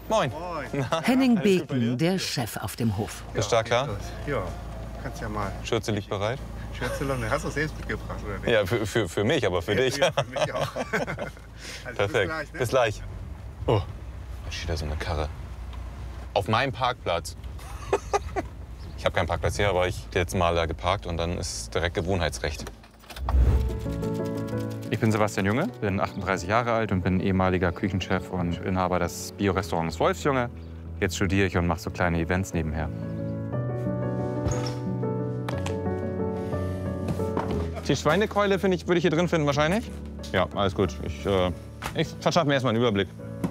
Moin. Moin. Henning Beken, der Chef auf dem Hof. Ist da klar? Ja, kannst ja mal. Schürze liegt bereit? Schürze, hast du es selbst mitgebracht, oder nicht? Ja, für mich, aber für dich. Ja, für mich auch. Also Perfekt. Bis gleich, ne? Bis gleich. Oh, da steht da so eine Karre. Auf meinem Parkplatz. Ich habe keinen Parkplatz hier, aber ich habe jetzt mal da geparkt und dann ist direkt Gewohnheitsrecht. Ich bin Sebastian Junge, bin 38 Jahre alt und bin ehemaliger Küchenchef und Inhaber des Bio-Restaurants Wolfsjunge. Jetzt studiere ich und mache so kleine Events nebenher. Die Schweinekeule würde ich hier drin finden wahrscheinlich. Ja, alles gut. Ich verschaffe mir erstmal einen Überblick.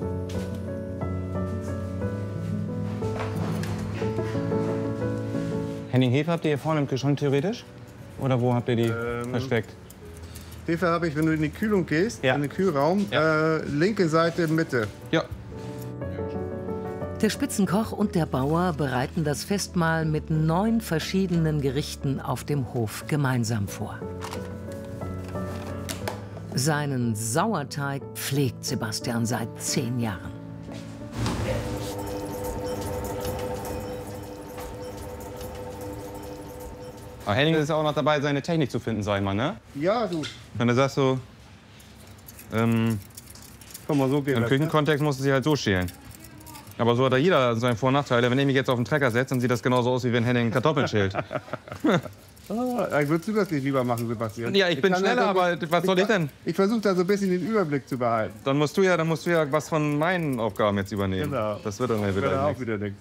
Henning, Hefe habt ihr hier vorne im Kühlschrank theoretisch? Oder wo habt ihr die versteckt? Hefe habe ich, wenn du in die Kühlung gehst, Ja. in den Kühlraum, Ja. Linke Seite, Mitte. Ja. Der Spitzenkoch und der Bauer bereiten das Festmahl mit 9 verschiedenen Gerichten auf dem Hof gemeinsam vor. Seinen Sauerteig pflegt Sebastian seit 10 Jahren. Aber Henning ist auch noch dabei, seine Technik zu finden, sag ich mal, ne? Ja, du. Wenn du sagst so, Komm mal, so geht im das, ne? Küchenkontext musst du sie halt so schälen. Aber so hat da jeder seinen Vor- und Nachteile. Wenn ich mich jetzt auf den Trecker setze, dann sieht das genauso aus, wie wenn Henning Kartoffeln schält. Würdest du das nicht lieber machen, Sebastian? Ja, ich bin kann schneller, da so- aber was soll ich denn? Ich versuche da so ein bisschen den Überblick zu behalten. Dann musst du ja was von meinen Aufgaben jetzt übernehmen. Genau. Das wird dann ja Wäre wieder auch nichts. wieder nichts.